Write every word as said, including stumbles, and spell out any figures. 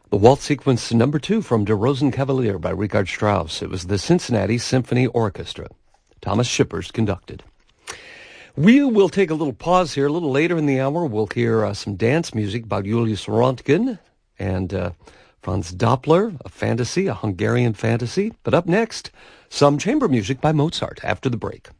The waltz sequence number two from Der Rosenkavalier by Richard Strauss. It was the Cincinnati Symphony Orchestra. Thomas Shippers conducted. We will take a little pause here. A little later in the hour, we'll hear uh, some dance music by Julius Röntgen and uh, Franz Doppler, a fantasy, a Hungarian fantasy. But up next, some chamber music by Mozart after the break.